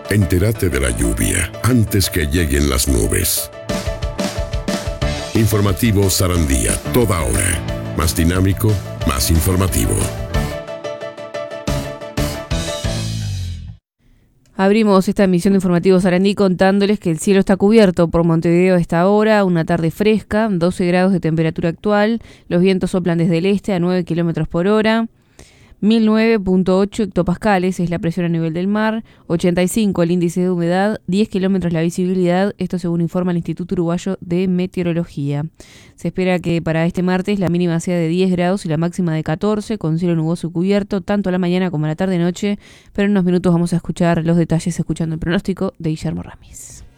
Entérate de la lluvia antes que lleguen las nubes. Informativo Sarandía, toda hora. Más dinámico, más informativo. Abrimos esta emisión de Informativo Sarandí contándoles que el cielo está cubierto por Montevideo a esta hora, una tarde fresca, 12 grados de temperatura actual, los vientos soplan desde el este a 9 kilómetros por hora, 1009.8 hectopascales es la presión a nivel del mar, 85 el índice de humedad, 10 kilómetros la visibilidad, esto según informa el Instituto Uruguayo de Meteorología. Se espera que para este martes la mínima sea de 10 grados y la máxima de 14, con cielo nuboso y cubierto, tanto a la mañana como a la tarde-noche, pero en unos minutos vamos a escuchar los detalles escuchando el pronóstico de Guillermo Ramírez.